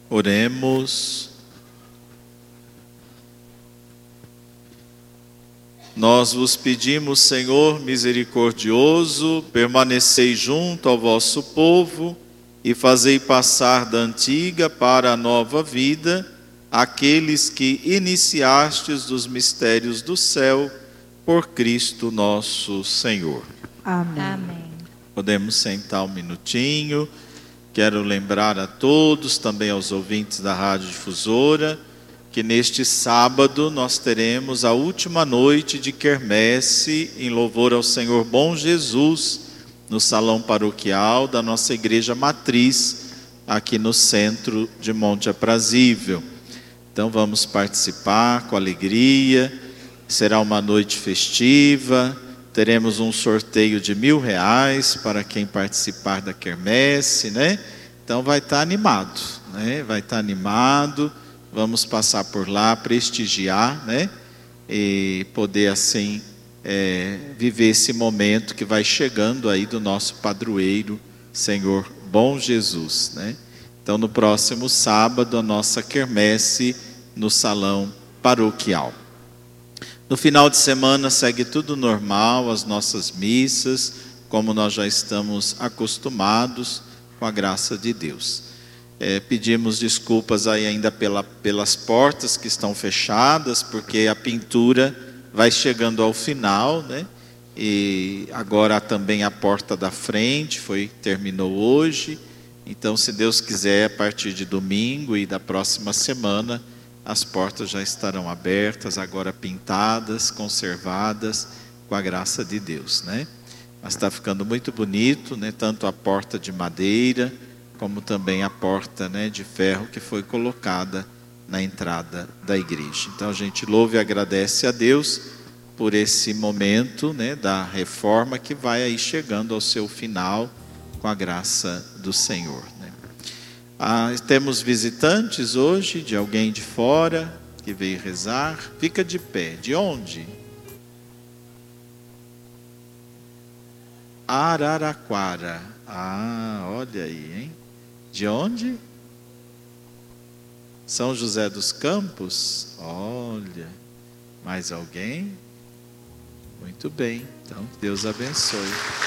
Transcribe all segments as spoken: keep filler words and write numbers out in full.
Oremos. Nós vos pedimos, Senhor misericordioso, permanecei junto ao vosso povo e fazei passar da antiga para a nova vida aqueles que iniciastes dos mistérios do céu, por Cristo nosso Senhor. Amém. Amém. Podemos sentar um minutinho. Quero lembrar a todos, também aos ouvintes da Rádio Difusora, que neste sábado nós teremos a última noite de quermesse em louvor ao Senhor Bom Jesus, no salão paroquial da nossa igreja matriz, aqui no centro de Monte Aprazível. Então vamos participar com alegria, será uma noite festiva, teremos um sorteio de mil reais para quem participar da quermesse, né? Então vai estar animado, né? Vai estar animado, vamos passar por lá, prestigiar, né? E poder assim é, viver esse momento que vai chegando aí do nosso padroeiro, Senhor Bom Jesus, né? Então no próximo sábado a nossa quermesse no salão paroquial. No final de semana segue tudo normal, as nossas missas, como nós já estamos acostumados, com a graça de Deus. É, pedimos desculpas aí ainda pela, pelas portas que estão fechadas, porque a pintura vai chegando ao final, né? E agora também a porta da frente foi, terminou hoje. Então, se Deus quiser, a partir de domingo e da próxima semana, as portas já estarão abertas, agora pintadas, conservadas, com a graça de Deus, né? Mas está ficando muito bonito, né? Tanto a porta de madeira, como também a porta, né, de ferro que foi colocada na entrada da igreja. Então a gente louva e agradece a Deus por esse momento, né, da reforma que vai aí chegando ao seu final, com a graça do Senhor, né? Ah, temos visitantes hoje, de alguém de fora, que veio rezar. Fica de pé. De onde? Araraquara. Ah, olha aí, hein? De onde? São José dos Campos? Olha. Mais alguém? Muito bem. Então, Deus abençoe.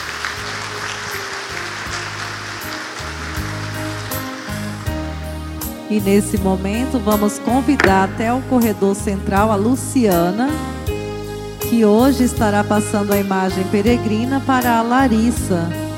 E nesse momento vamos convidar até o corredor central a Luciana, que hoje estará passando a imagem peregrina para a Larissa.